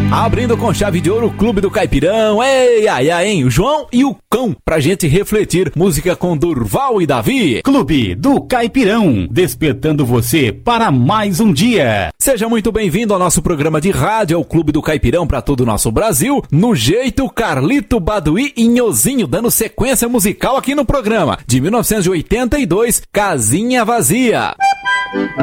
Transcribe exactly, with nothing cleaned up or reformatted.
Abrindo com chave de ouro o Clube do Caipirão. Ei, ai, ai, hein? O João e o Cão, pra gente refletir. Música com Durval e Davi. Clube do Caipirão, despertando você para mais um dia. Seja muito bem-vindo ao nosso programa de rádio, ao Clube do Caipirão para todo o nosso Brasil. No jeito, Carlito Baduí e Nhozinho, dando sequência musical aqui no programa. De mil novecentos e oitenta e dois, Casinha Vazia.